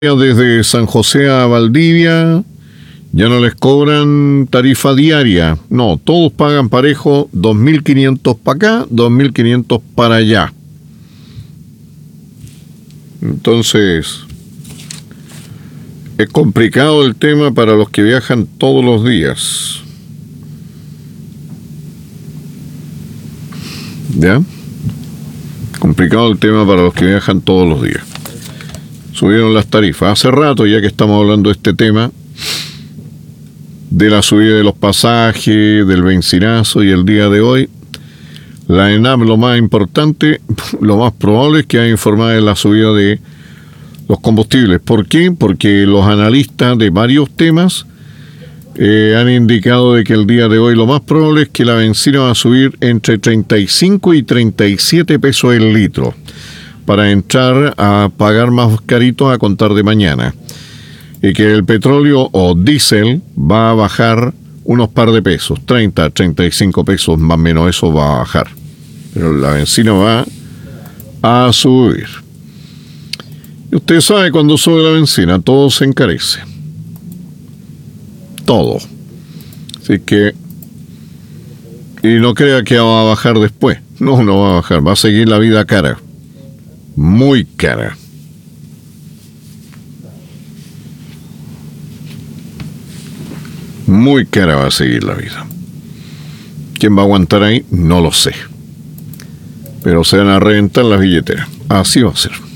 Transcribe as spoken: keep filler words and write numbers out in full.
Desde San José a Valdivia ya no les cobran tarifa diaria, no, todos pagan parejo, dos mil quinientos para acá, dos mil quinientos para allá. Entonces, es complicado el tema para los que viajan todos los días. ¿Ya? Complicado el tema para los que viajan todos los días. Subieron las tarifas. Hace rato, ya que estamos hablando de este tema, de la subida de los pasajes, del benzinazo, y el día de hoy, la ENAP, lo más importante, lo más probable es que haya informado de la subida de los combustibles. ¿Por qué? Porque los analistas de varios temas eh, han indicado de que el día de hoy lo más probable es que la benzina va a subir entre treinta y cinco y treinta y siete pesos el litro, para entrar a pagar más carito a contar de mañana. Y que el petróleo o diésel va a bajar unos par de pesos, treinta, treinta y cinco pesos más o menos, eso va a bajar. Pero la benzina va a subir. Y usted sabe, cuando sube la benzina, todo se encarece. Todo. Así que, y no crea que va a bajar después. No, no va a bajar, va a seguir la vida cara. Muy cara. Muy cara va a seguir la vida. ¿Quién va a aguantar ahí? No lo sé. Pero se van a reventar las billeteras. Así va a ser.